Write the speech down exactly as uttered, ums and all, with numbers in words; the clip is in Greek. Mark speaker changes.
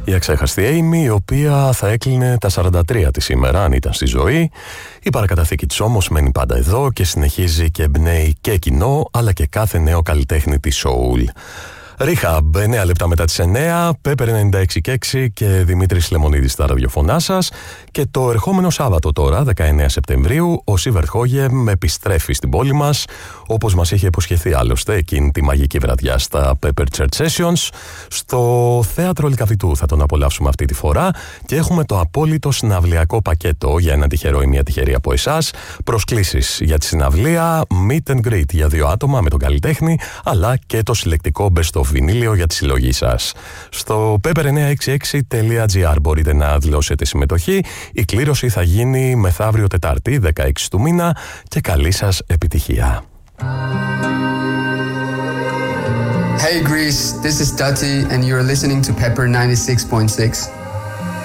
Speaker 1: Η αξέχαστη Amy, η οποία θα έκλεινε τα σαράντα τρία της σήμερα αν ήταν στη ζωή. Η παρακαταθήκη της όμως μένει πάντα εδώ και συνεχίζει και εμπνέει και κοινό αλλά και κάθε νέο καλλιτέχνη της soul. Rehab, εννέα λεπτά μετά τις εννέα, Pepper ενενήντα έξι και έξι και Δημήτρης Λεμονίδης στα ραδιοφωνά σας. Και το ερχόμενο Σάββατο τώρα, δεκαεννέα Σεπτεμβρίου, ο Σίβερτ Χόγεμ επιστρέφει στην πόλη μας, όπως μας είχε υποσχεθεί άλλωστε εκείνη τη μαγική βραδιά στα Pepper Church Sessions. Στο Θέατρο Λυκαβητού θα τον απολαύσουμε αυτή τη φορά και έχουμε το απόλυτο συναυλιακό πακέτο για ένα τυχερό ή μια τυχερή από εσάς. Προσκλήσεις για τη συναυλία, meet and greet για δύο άτομα με τον καλλιτέχνη, αλλά και το συλλεκτικό best of βινίλιο για τη συλλογή σας. Στο pepper εννιακόσια εξήντα έξι τελεία gr μπορείτε να δηλώσετε συμμετοχή. Η κλήρωση θα γίνει μεθαύριο Τετάρτη, δεκαέξι του μήνα, και καλή σας επιτυχία.
Speaker 2: Hey Greece, this is Dati and you're listening to Pepper ninety-six point six.